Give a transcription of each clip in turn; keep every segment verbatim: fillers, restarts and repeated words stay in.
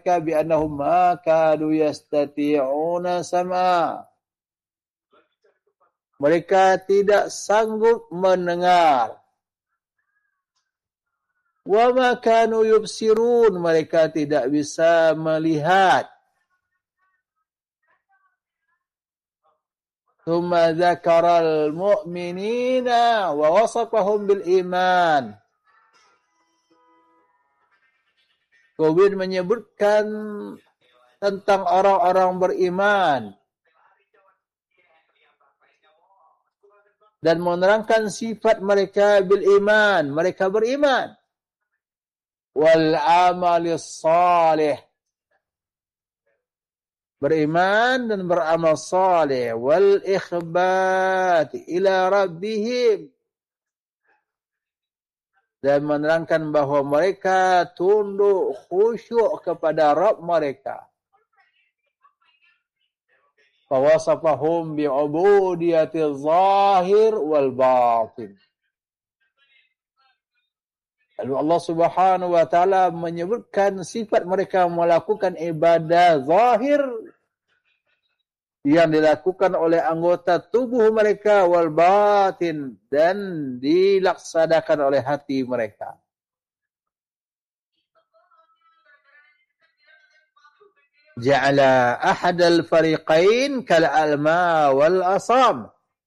bi annahum ma kadu yastati'una sam'a. Mereka tidak sanggup mendengar. Wa ma kanu yubsirun, mereka tidak bisa melihat. Tsumma dzakaral mu'minina wa wasafahum bil iman. Kemudian menyebutkan tentang orang-orang beriman dan menerangkan sifat mereka bil iman, mereka beriman. Wal amalis salih, beriman dan beramal saleh. Wal ikhbat ila rabbihim, dan menerangkan bahwa mereka tunduk khusyuk kepada Rabb mereka. Fawasafahum bi'ubudiyati zahir wal batin. Lalu Allah Subhanahu wa taala menyebutkan sifat mereka melakukan ibadah zahir yang dilakukan oleh anggota tubuh mereka, wal batin, dan dilaksanakan oleh hati mereka. Ja'ala ahadal fariqain kal alma wal asam.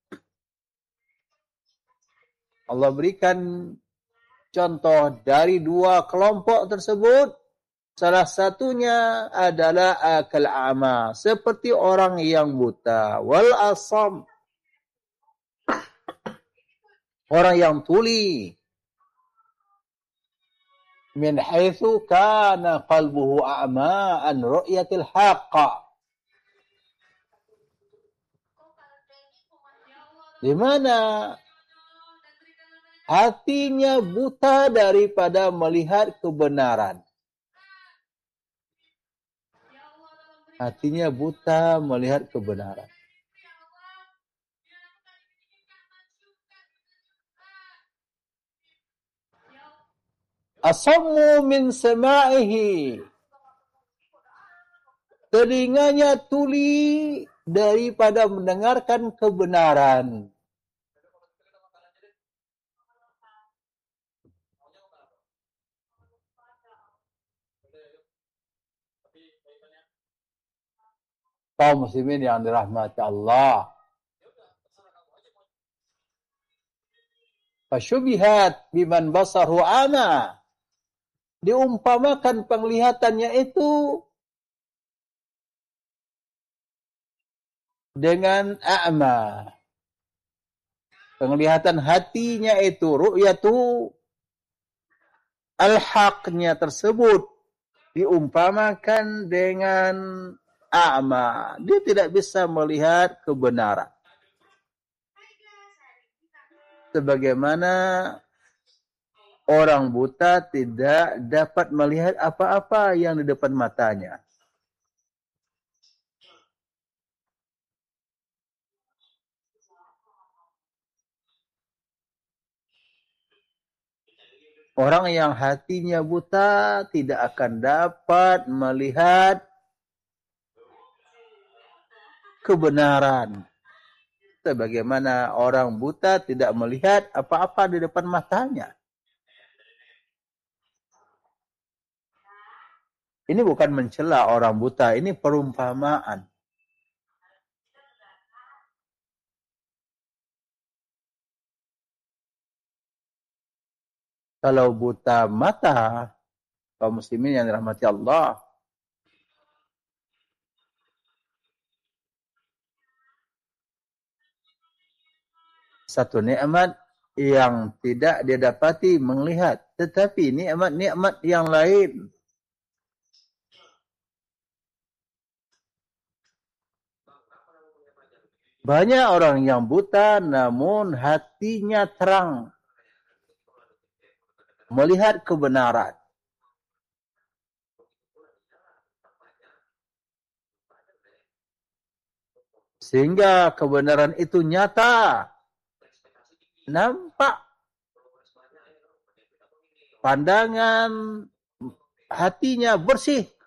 Allah berikan contoh dari dua kelompok tersebut. Salah satunya adalah akal ama, seperti orang yang buta. Wal asam, orang yang tuli. Min haitsu kana qalbuhu a'ma an ru'yatil haqq. Di mana hatinya buta daripada melihat kebenaran. Hatinya buta melihat kebenaran. Asammu min sama'ihi, telinganya tuli daripada mendengarkan kebenaran. Kaum muslimin yang dirahmati Allah. Fasyubihat biman basaru ama, diumpamakan penglihatannya itu dengan a'ma. Penglihatan hatinya itu, ru'yatu al-haqnya tersebut diumpamakan dengan a'ma. Dia tidak bisa melihat kebenaran. Sebagaimana orang buta tidak dapat melihat apa-apa yang di depan matanya. Orang yang hatinya buta tidak akan dapat melihat kebenaran. Sebagaimana orang buta tidak melihat apa-apa di depan matanya. Ini bukan mencela orang buta, ini perumpamaan. Kalau buta mata, kaum muslimin yang dirahmati Allah, satu nikmat yang tidak dia dapati melihat, tetapi nikmat-nikmat yang lain. Banyak orang yang buta namun hatinya terang melihat kebenaran. Sehingga kebenaran itu nyata. Nampak. Pandangan hatinya bersih.